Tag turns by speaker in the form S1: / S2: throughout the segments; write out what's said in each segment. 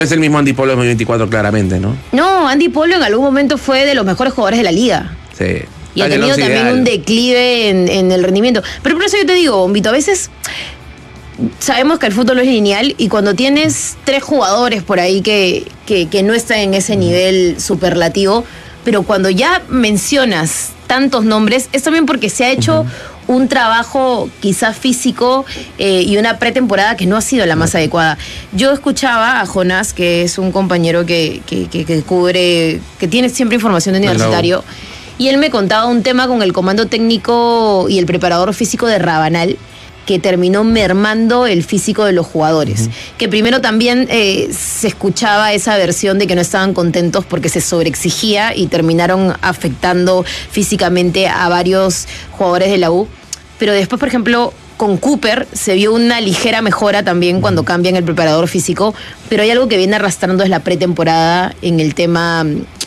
S1: Es el mismo Andy Polo 2024, claramente, ¿no?
S2: No, Andy Polo en algún momento fue de los mejores jugadores de la liga.
S1: Sí.
S2: Y ha tenido también un declive en el rendimiento. Pero por eso yo te digo, Vito, a veces sabemos que el fútbol es lineal y cuando tienes 3 jugadores por ahí que no están en ese nivel superlativo, pero cuando ya mencionas tantos nombres, es también porque se ha hecho un trabajo quizás físico y una pretemporada que no ha sido la más adecuada. Yo escuchaba a Jonás, que es un compañero que cubre, que tiene siempre información de Universitario, y él me contaba un tema con el comando técnico y el preparador físico de Rabanal, que terminó mermando el físico de los jugadores. Que primero también se escuchaba esa versión de que no estaban contentos porque se sobreexigía y terminaron afectando físicamente a varios jugadores de la U. Pero después, por ejemplo, con Cooper se vio una ligera mejora también cuando cambian el preparador físico, pero hay algo que viene arrastrando es la pretemporada en el tema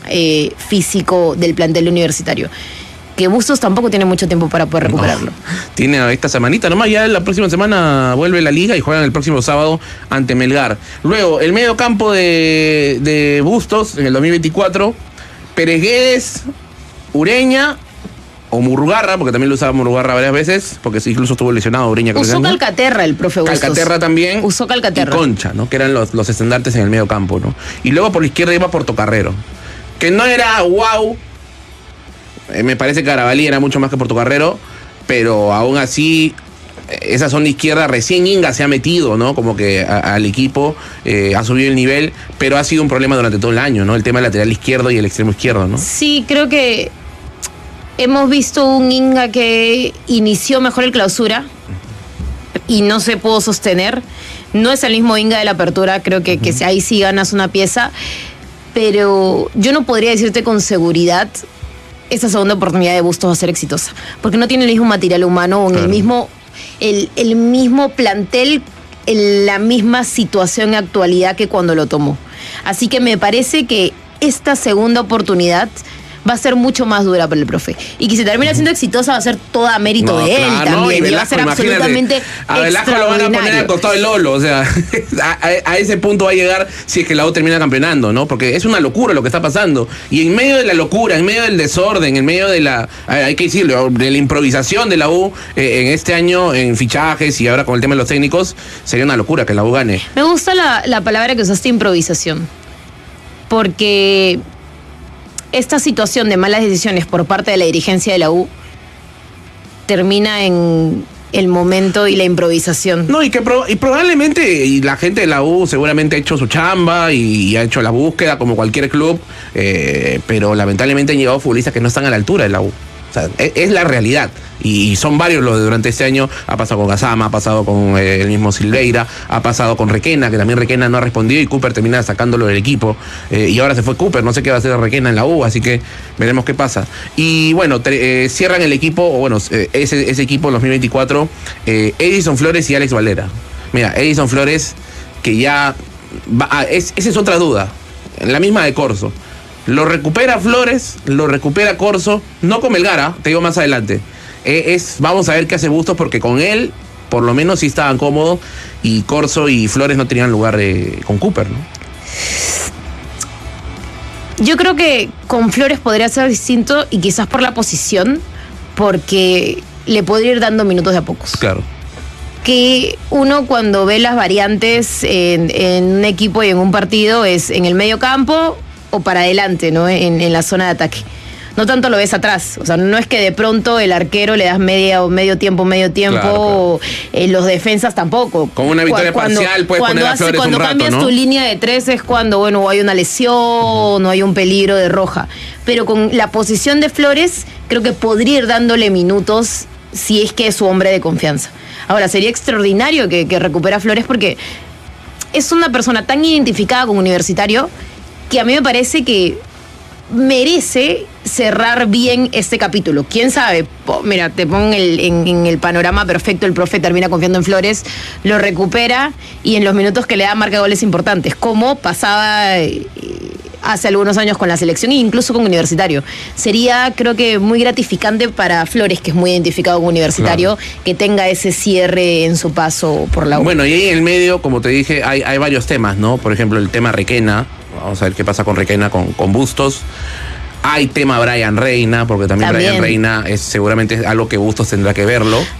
S2: físico del plantel universitario, que Bustos tampoco tiene mucho tiempo para poder recuperarlo.
S1: Tiene esta semanita nomás, ya la próxima semana vuelve la liga y juegan el próximo sábado ante Melgar. Luego, el medio campo de Bustos en el 2024, Pérez Guedes, Ureña o Murugarra, porque también lo usaba Murugarra varias veces, porque incluso estuvo lesionado Ureña.
S2: Usó Calcaterra el profe Bustos.
S1: Calcaterra también.
S2: Usó Calcaterra.
S1: Y Concha, ¿no? Que eran los estandartes en el medio campo, ¿no? Y luego por la izquierda iba Portocarrero, que no era wow. Me parece que Carabalí era mucho más que Portocarrero, pero aún así esa zona izquierda recién Inga se ha metido, ¿no? Como que al equipo ha subido el nivel, pero ha sido un problema durante todo el año, ¿no? El tema del lateral izquierdo y el extremo izquierdo, ¿no?
S2: Sí, creo que hemos visto un Inga que inició mejor el clausura y no se pudo sostener. No es el mismo Inga de la apertura, creo que ahí sí ganas una pieza, pero yo no podría decirte con seguridad esa segunda oportunidad de Bustos va a ser exitosa, porque no tiene el mismo material humano o en el mismo plantel, en la misma situación y actualidad que cuando lo tomó. Así que me parece que esta segunda oportunidad va a ser mucho más dura para el profe. Y que si termina siendo exitosa va a ser toda mérito de él también. Y va a ser absolutamente
S1: a Velasco lo van a poner al costado del Lolo. O sea, a ese punto va a llegar si es que la U termina campeonando, ¿no? Porque es una locura lo que está pasando. Y en medio de la locura, en medio del desorden, en medio de la, hay que decirlo, de la improvisación de la U en este año, en fichajes y ahora con el tema de los técnicos, sería una locura que la U gane.
S2: Me gusta la palabra que usaste, improvisación. Porque esta situación de malas decisiones por parte de la dirigencia de la U termina en el momento y la improvisación.
S1: No, y probablemente y la gente de la U seguramente ha hecho su chamba y ha hecho la búsqueda como cualquier club, pero lamentablemente han llegado futbolistas que no están a la altura de la U. O sea, es la realidad. Y son varios los de durante este año. Ha pasado con Gazama, ha pasado con el mismo Silveira, ha pasado con Requena, que también Requena no ha respondido y Cooper termina sacándolo del equipo. Y ahora se fue Cooper, no sé qué va a hacer Requena en la U, así que veremos qué pasa. Y bueno, cierran el equipo, o bueno, ese equipo en 2024, Edison Flores y Alex Valera. Mira, Edison Flores, que ya esa es otra duda, la misma de Corso. Lo recupera Flores, lo recupera Corso, no con Melgar, te digo más adelante. Vamos a ver qué hace Bustos, porque con él, por lo menos sí estaban cómodos, y Corso y Flores no tenían lugar con Cooper, ¿no?
S2: Yo creo que con Flores podría ser distinto, y quizás por la posición, porque le podría ir dando minutos de a pocos.
S1: Claro.
S2: Que uno cuando ve las variantes en un equipo y en un partido es en el medio campo o para adelante, ¿no? En la zona de ataque. No tanto lo ves atrás. O sea, no es que de pronto el arquero le das medio tiempo, claro. O los defensas tampoco.
S1: Con una victoria parcial puedes poner a Flores
S2: cuando
S1: un rato,
S2: cambias, ¿no? Tu línea de 3 es cuando, bueno, hay una lesión, no hay un peligro de roja. Pero con la posición de Flores, creo que podría ir dándole minutos si es que es su hombre de confianza. Ahora, sería extraordinario que recupera Flores, porque es una persona tan identificada con Universitario que a mí me parece que merece cerrar bien este capítulo. ¿Quién sabe? Mira, te pongo en el panorama perfecto, el profe termina confiando en Flores, lo recupera y en los minutos que le da marca goles importantes, como pasaba hace algunos años con la selección e incluso con Universitario. Sería, creo que, muy gratificante para Flores, que es muy identificado con Universitario, que tenga ese cierre en su paso por la U.
S1: Bueno, y ahí en el medio, como te dije, hay varios temas, ¿no? Por ejemplo, el tema Requena. Vamos a ver qué pasa con Requena, con Bustos. Hay tema Brian Reina, porque también Brian Reina seguramente es algo que Bustos tendrá que verlo.